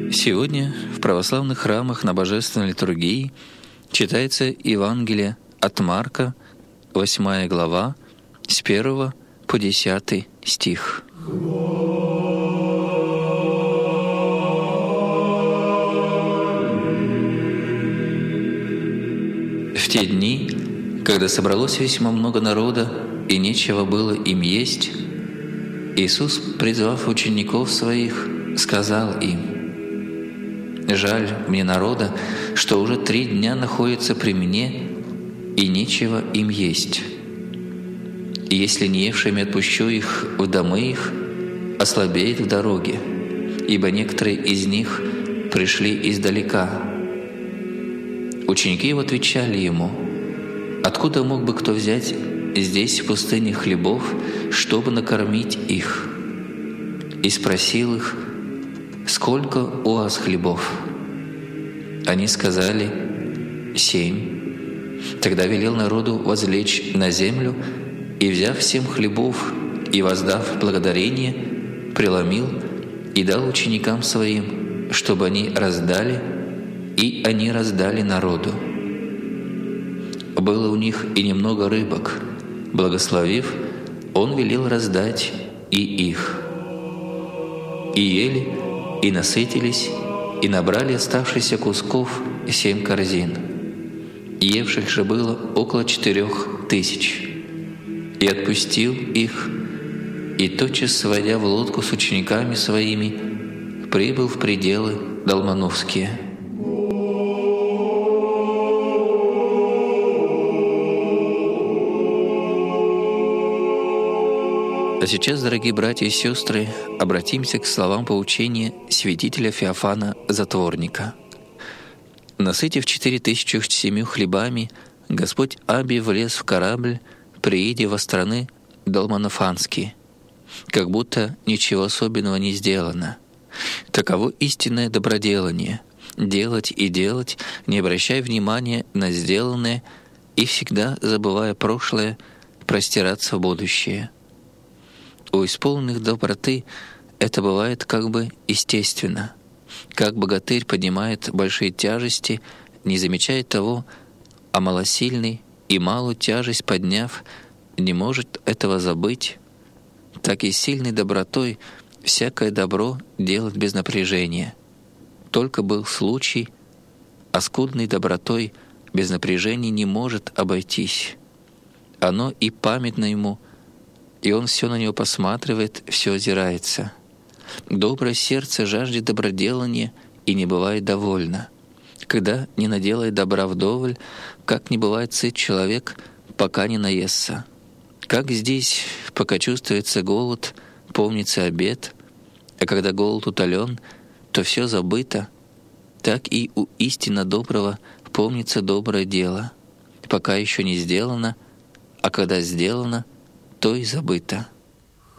Сегодня в православных храмах на Божественной литургии читается Евангелие от Марка, 8 глава, с 1 по 10 стих. В те дни, когда собралось весьма много народа, и нечего было им есть, Иисус, призвав учеников Своих, сказал им: «Жаль мне народа, что уже 3 дня находится при мне, и нечего им есть. И если не евшими отпущу их в домы их, ослабеет в дороге, ибо некоторые из них пришли издалека». Ученики его отвечали ему: «Откуда мог бы кто взять здесь в пустыне хлебов, чтобы накормить их?» И спросил их: «Сколько у вас хлебов?» Они сказали: 7. Тогда велел народу возлечь на землю, и, взяв 7 хлебов и воздав благодарение, преломил и дал ученикам Своим, чтобы они раздали, и они раздали народу. Было у них и немного рыбок. Благословив, Он велел раздать и их. И ели, и насытились, и набрали оставшихся кусков 7 корзин. Евших же было около 4000. И отпустил их, и тотчас, сводя в лодку с учениками Своими, прибыл в пределы Далмановские. А сейчас, дорогие братья и сестры, обратимся к словам поучения святителя Феофана Затворника. Насытив 4007 хлебами, Господь Абий влез в корабль, приидя во страны Далманофанские, как будто ничего особенного не сделано. Таково истинное доброделание — делать и делать, не обращая внимания на сделанное и всегда, забывая прошлое, простираться в будущее. У исполненных доброты это бывает как бы естественно. Как богатырь поднимает большие тяжести, не замечая того, а малосильный, и малую тяжесть подняв, не может этого забыть, так и сильной добротой всякое добро делать без напряжения. Только был случай, а скудной добротой без напряжения не может обойтись. Оно и памятно ему, и он все на него посматривает, все озирается. Доброе сердце жаждет доброделания и не бывает довольно. Когда не наделает добра вдоволь, как не бывает сыт человек, пока не наестся. Как здесь, пока чувствуется голод, помнится обед, а когда голод утолен, то все забыто, так и у истинно доброго помнится доброе дело, пока еще не сделано, а когда сделано, то и забыто.